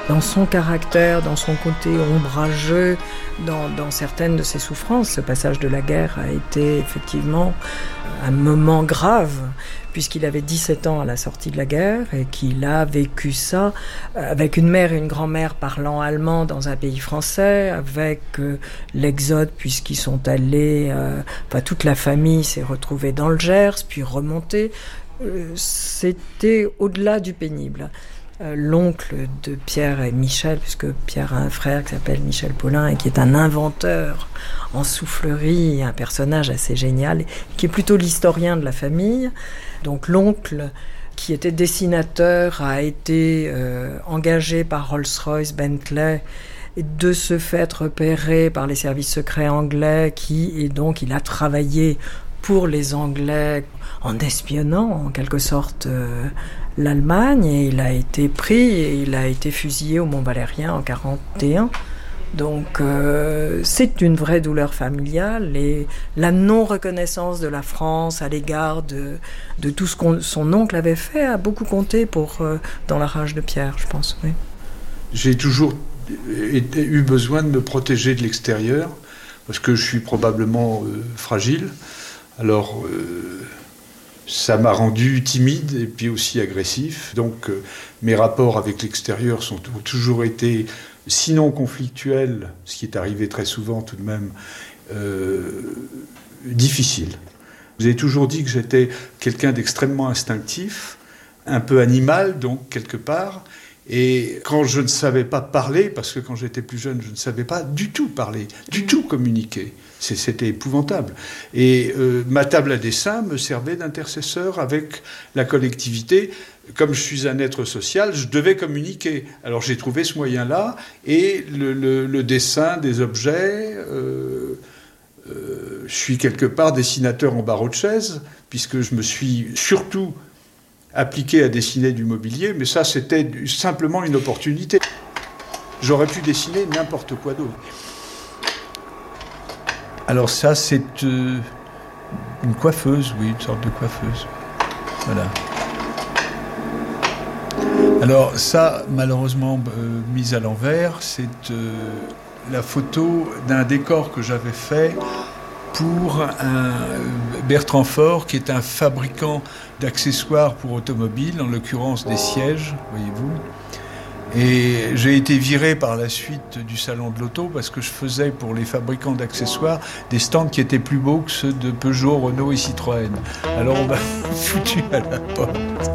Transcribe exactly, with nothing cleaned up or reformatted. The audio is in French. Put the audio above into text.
dans son caractère, dans son côté ombrageux, dans, dans certaines de ses souffrances. Ce passage de la guerre a été effectivement un moment grave, puisqu'il avait dix-sept ans à la sortie de la guerre et qu'il a vécu ça avec une mère et une grand-mère parlant allemand dans un pays français, avec euh, l'exode puisqu'ils sont allés, euh, enfin toute la famille s'est retrouvée dans le Gers, puis remontée. Euh, c'était au-delà du pénible. Euh, l'oncle de Pierre et Michel, puisque Pierre a un frère qui s'appelle Michel Paulin et qui est un inventeur en soufflerie, un personnage assez génial, qui est plutôt l'historien de la famille. Donc l'oncle, qui était dessinateur, a été euh, engagé par Rolls-Royce, Bentley, et de ce fait repéré par les services secrets anglais, qui et donc il a travaillé pour les Anglais en espionnant en quelque sorte euh, l'Allemagne, et il a été pris et il a été fusillé au Mont-Valérien en quarante et un. Donc euh, c'est une vraie douleur familiale, et la non-reconnaissance de la France à l'égard de, de tout ce que son oncle avait fait a beaucoup compté pour, euh, dans la rage de Pierre, je pense. Oui. J'ai toujours été, eu besoin de me protéger de l'extérieur, parce que je suis probablement euh, fragile. Alors euh, ça m'a rendu timide et puis aussi agressif. Donc euh, mes rapports avec l'extérieur sont, ont toujours été, sinon conflictuels, ce qui est arrivé très souvent tout de même, euh, difficiles. Vous avez toujours dit que j'étais quelqu'un d'extrêmement instinctif, un peu animal donc quelque part. Et quand je ne savais pas parler, parce que quand j'étais plus jeune, je ne savais pas du tout parler, du tout communiquer. C'était épouvantable. Et euh, ma table à dessin me servait d'intercesseur avec la collectivité. Comme je suis un être social, je devais communiquer. Alors j'ai trouvé ce moyen-là, et le, le, le dessin des objets... Euh, euh, je suis quelque part dessinateur en barreau de chaise, puisque je me suis surtout appliqué à dessiner du mobilier, mais ça, c'était simplement une opportunité. J'aurais pu dessiner n'importe quoi d'autre. Alors ça, c'est euh, une coiffeuse, oui, une sorte de coiffeuse. Voilà. Alors ça, malheureusement, euh, mise à l'envers, c'est euh, la photo d'un décor que j'avais fait pour un Bertrand Faure, qui est un fabricant d'accessoires pour automobiles, en l'occurrence des sièges, voyez-vous. Et j'ai été viré par la suite du salon de l'auto parce que je faisais pour les fabricants d'accessoires des stands qui étaient plus beaux que ceux de Peugeot, Renault et Citroën. Alors on m'a foutu à la porte.